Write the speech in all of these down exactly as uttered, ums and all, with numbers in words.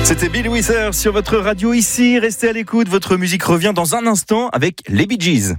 C'était Bill Withers sur votre radio ici. Restez à l'écoute, votre musique revient dans un instant avec les Bee Gees.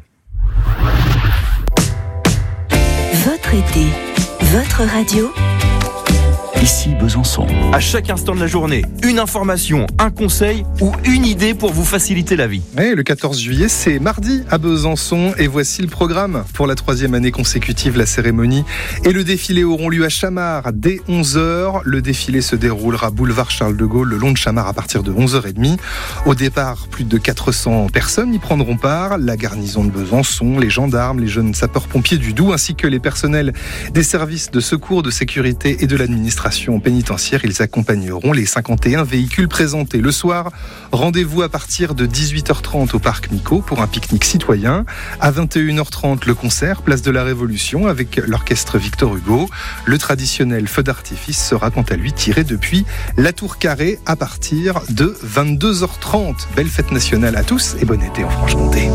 Votre été, votre radio. Ici Besançon. À chaque instant de la journée, une information, un conseil ou une idée pour vous faciliter la vie. Et le quatorze juillet, c'est mardi à Besançon et voici le programme. Pour la troisième année consécutive, la cérémonie et le défilé auront lieu à Chamars dès onze heures. Le défilé se déroulera boulevard Charles de Gaulle le long de Chamars à partir de onze heures trente. Au départ, plus de quatre cents personnes y prendront part. La garnison de Besançon, les gendarmes, les jeunes sapeurs-pompiers du Doubs ainsi que les personnels des services de secours, de sécurité et de l'administration pénitentiaire. Ils accompagneront les cinquante et un véhicules présentés. Le soir, rendez-vous à partir de dix-huit heures trente au parc Micot pour un pique-nique citoyen. À vingt et une heures trente, le concert Place de la Révolution avec l'orchestre Victor Hugo. Le traditionnel feu d'artifice sera quant à lui tiré depuis la Tour Carrée à partir de vingt-deux heures trente. Belle fête nationale à tous et bon été en Franche-Comté.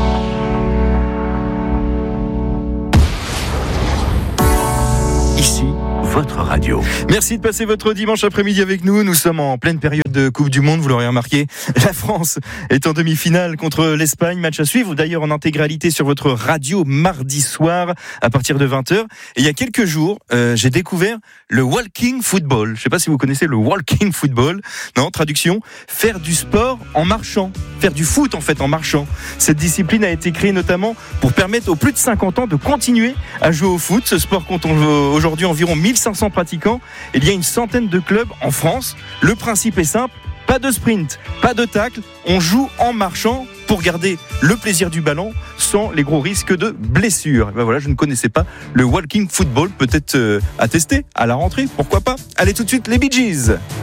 Ici, votre radio. Merci de passer votre dimanche après-midi avec nous. Nous sommes en pleine période de Coupe du Monde, vous l'aurez remarqué. La France est en demi-finale contre l'Espagne. Match à suivre d'ailleurs en intégralité sur votre radio mardi soir à partir de vingt heures. Et il y a quelques jours, euh, j'ai découvert le walking football. Je ne sais pas si vous connaissez le walking football. Non, traduction, faire du sport en marchant. Faire du foot en fait en marchant. Cette discipline a été créée notamment pour permettre aux plus de cinquante ans de continuer à jouer au foot. Ce sport compte aujourd'hui environ mille cinq cents pratiquants. Il y a une centaine de clubs en France. Le principe est simple, pas de sprint, pas de tacle. On joue en marchant pour garder le plaisir du ballon sans les gros risques de blessures. Ben voilà, je ne connaissais pas le walking football, peut-être euh, à tester à la rentrée, pourquoi pas. Allez tout de suite les Bee Gees.